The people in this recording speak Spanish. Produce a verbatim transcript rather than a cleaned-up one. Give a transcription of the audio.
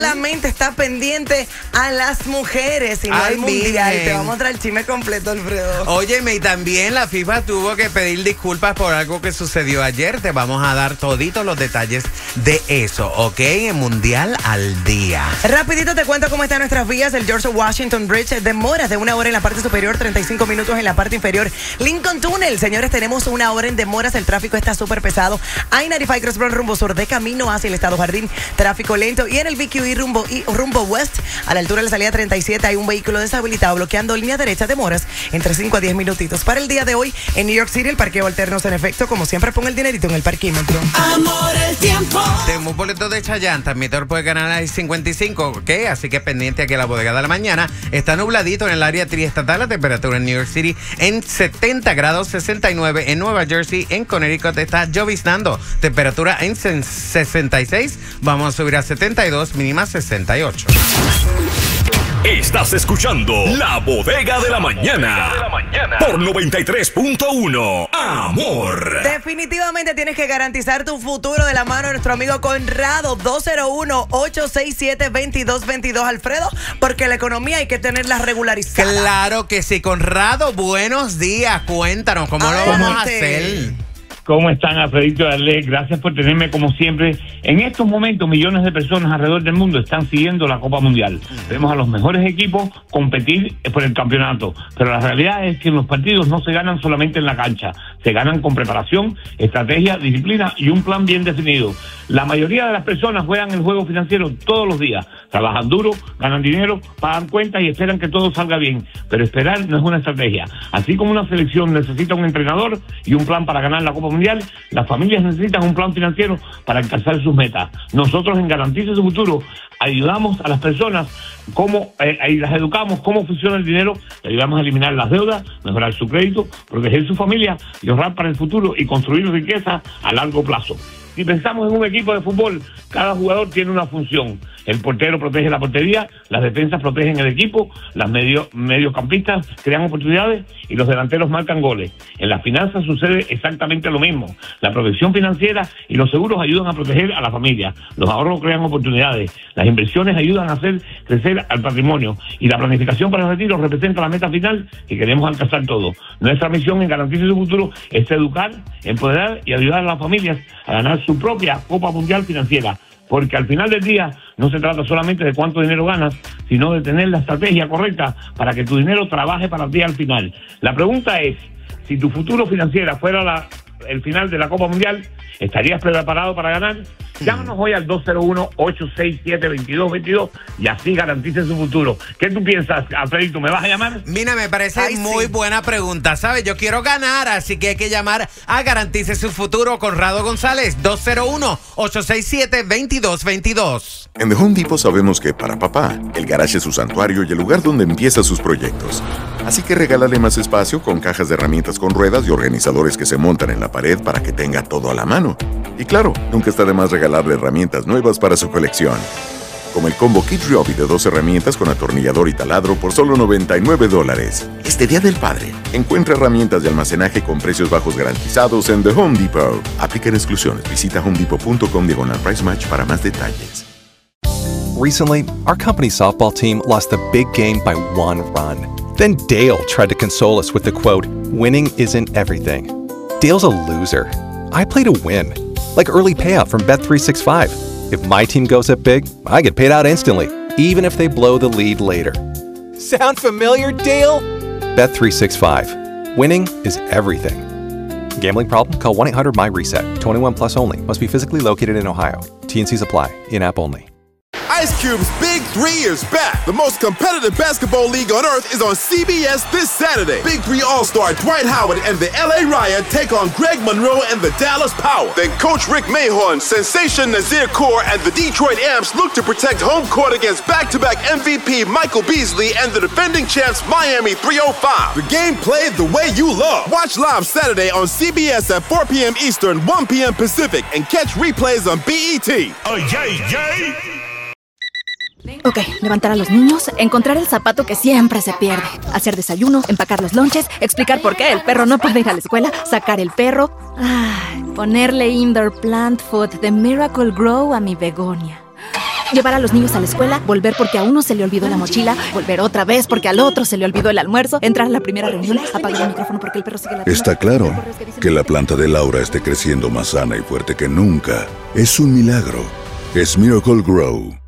La mente está pendiente a las mujeres y no Ay, al mundial. miren. Te vamos a traer el chisme completo, Alfredo. Óyeme, y también la FIFA tuvo que pedir disculpas por algo que sucedió ayer. Te vamos a dar toditos los detalles de eso, ¿ok? En Mundial al Día. Rapidito te cuento cómo están nuestras vías. El George Washington Bridge demoras de una hora en la parte superior, treinta y cinco minutos en la parte inferior. Lincoln Tunnel, señores, tenemos una hora en demoras. El tráfico está súper pesado. I noventa y cinco Crossbrook rumbo sur de camino hacia el Estado Jardín. Tráfico lento. Y en el V Q E rumbo, y rumbo west, a la altura de la salida treinta y siete, hay un vehículo deshabilitado bloqueando línea derecha. Demoras entre cinco a diez minutitos. Para el día de hoy, en New York City, el parqueo alterno en efecto. Como siempre, pon el dinerito en el parquímetro. Amor, el tiempo. Tenemos boletos de Chayanne. También te puede ganar a cincuenta y cinco, ¿ok? Así que pendiente aquí a la bodega de la mañana. Está nubladito en el área triestatal. La temperatura en New York City en setenta grados, sesenta y nueve en Nueva Jersey. En Connecticut está lloviznando. Temperatura en sesenta y seis. Vamos a subir a setenta y dos, mínima sesenta y ocho. Estás escuchando La Bodega de la Mañana por noventa y tres punto uno. Amor. Definitivamente tienes que garantizar tu futuro de la mano de nuestro amigo Conrado. Dos cero uno, ocho seis siete, dos dos dos dos, Alfredo, porque la economía hay que tenerla regularizada. Claro que sí, Conrado, buenos días. Cuéntanos, ¿cómo lo Adelante. vamos a hacer? ¿Cómo están, Alfredito y Ale? Gracias por tenerme como siempre. En estos momentos, millones de personas alrededor del mundo están siguiendo la Copa Mundial. Vemos a los mejores equipos competir por el campeonato. Pero la realidad es que los partidos no se ganan solamente en la cancha. Se ganan con preparación, estrategia, disciplina y un plan bien definido. La mayoría de las personas juegan el juego financiero todos los días. Trabajan duro, ganan dinero, pagan cuentas y esperan que todo salga bien. Pero esperar no es una estrategia. Así como una selección necesita un entrenador y un plan para ganar la Copa Mundial, las familias necesitan un plan financiero para alcanzar sus metas. Nosotros en Garantiza Su Futuro ayudamos a las personas cómo, eh, y las educamos cómo funciona el dinero, le ayudamos a eliminar las deudas, mejorar su crédito, proteger su familia y ahorrar para el futuro y construir riqueza a largo plazo. Si pensamos en un equipo de fútbol, cada jugador tiene una función. El portero protege la portería, las defensas protegen el equipo, las medio, mediocampistas crean oportunidades y los delanteros marcan goles. En las finanzas sucede exactamente lo mismo. La protección financiera y los seguros ayudan a proteger a la familia. Los ahorros crean oportunidades. Las inversiones ayudan a hacer crecer al patrimonio. Y la planificación para el retiro representa la meta final que queremos alcanzar todos. Nuestra misión en Garantiza Su Futuro es educar, empoderar y ayudar a las familias a ganar su propia Copa Mundial financiera. Porque al final del día no se trata solamente de cuánto dinero ganas, sino de tener la estrategia correcta para que tu dinero trabaje para ti al final. La pregunta es, si tu futuro financiero fuera la, el final de la Copa Mundial, ¿estarías preparado para ganar? Llámanos hoy al dos cero uno, ocho seis siete, dos dos dos dos y así garantice su futuro. ¿Qué tú piensas, Alfredito? ¿Me vas a llamar? Mira, me parece Ay, muy sí. buena pregunta, ¿sabes? Yo quiero ganar, así que hay que llamar a Garantice Su Futuro, Conrado González, dos cero uno, ocho seis siete, dos dos dos dos. En The Home Depot sabemos que para papá, el garage es su santuario y el lugar donde empieza sus proyectos. Así que regálale más espacio con cajas de herramientas con ruedas y organizadores que se montan en la pared para que tenga todo a la mano. Y claro, nunca está de más regalarle herramientas nuevas para su colección. Como el combo Kid Ryobi de dos herramientas con atornillador y taladro por solo noventa y nueve dólares. Este Día del Padre, encuentra herramientas de almacenaje con precios bajos garantizados en The Home Depot. Aplican exclusiones. Visita homedepot.com diagonal price match para más detalles. Recently, our company's softball team lost a big game by one run. Then Dale tried to console us with the quote, "Winning isn't everything." Dale's a loser. I play to win. Like early payout from Bet three sixty-five. If my team goes up big, I get paid out instantly, even if they blow the lead later. Sound familiar, Dale? Bet three sixty-five. Winning is everything. Gambling problem? Call one eight hundred M Y reset. twenty-one plus only. Must be physically located in Ohio. T N Cs apply. In-app only. Ice Cube's Big Three is back. The most competitive basketball league on earth is on C B S this Saturday. Big Three All-Star Dwight Howard and the L A Riot take on Greg Monroe and the Dallas Power. Then Coach Rick Mahorn, Sensation Nazir Kaur, and the Detroit Amps look to protect home court against back-to-back M V P Michael Beasley and the defending champs Miami three oh five. The game played the way you love. Watch live Saturday on C B S at four p.m. Eastern, one p.m. Pacific, and catch replays on B E T. ¡Ay, ay, ay! Ok, levantar a los niños, encontrar el zapato que siempre se pierde, hacer desayuno, empacar los lonches, explicar por qué el perro no puede ir a la escuela, sacar el perro, ay, ponerle indoor plant food de Miracle Grow a mi begonia. Llevar a los niños a la escuela, volver porque a uno se le olvidó la mochila, volver otra vez porque al otro se le olvidó el almuerzo, entrar a la primera reunión, apagar el micrófono porque el perro sigue la... Está claro que la planta de Laura esté creciendo más sana y fuerte que nunca. Es un milagro. Es Miracle Grow.